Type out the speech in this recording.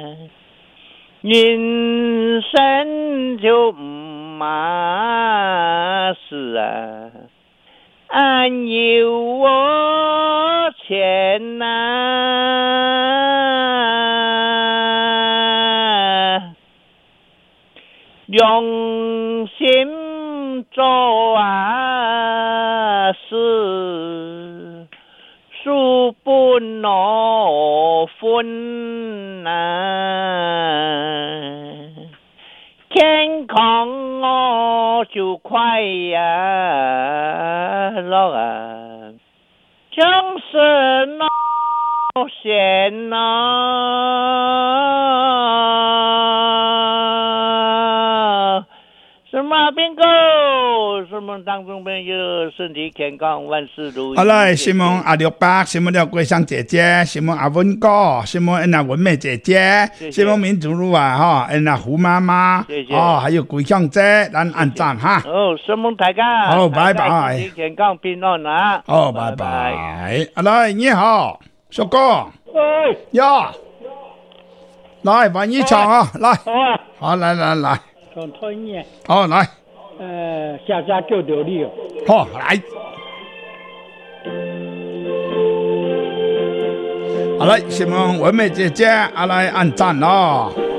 人生就嘛是啊，安有我钱呐，用心做啊事，书本我分啊，健康我就快呀乐啊，就是那闲呐，什么bingo，什么当中朋友身体健康，万事如意。 好嘞，什么阿六伯，什么廖桂香姐姐，什么阿文哥，什么那文美姐姐，什么民族路啊哈，那胡妈妈，哦，还有桂香姐，咱按赞哈。 哦，什么大家， 好，拜拜。 身体健康平安啊。 好，拜拜。阿来，你好，叔哥。 哎。 呀。来，玩一场啊，来。 好啊。 好，来。 从推你。 好，来。 下家救到你哦。 好，来。好嘞，什么文美姐姐，阿来按赞咯。